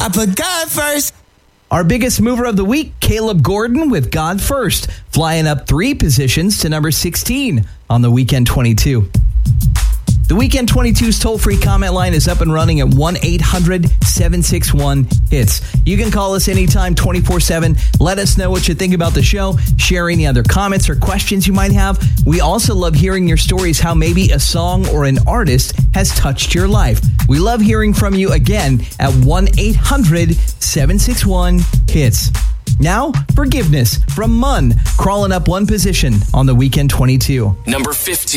I put God first. Our biggest mover of the week, Caleb Gordon with God First, flying up 3 positions to number 16 on the Weekend 22. The Weekend 22's toll-free comment line is up and running at 1-800-761-HITS. You can call us anytime, 24/7. Let us know what you think about the show. Share any other comments or questions you might have. We also love hearing your stories, how maybe a song or an artist has touched your life. We love hearing from you again at 1-800-761-HITS. Now, Forgiveness from Munn, crawling up 1 position on the Weekend 22. Number 15.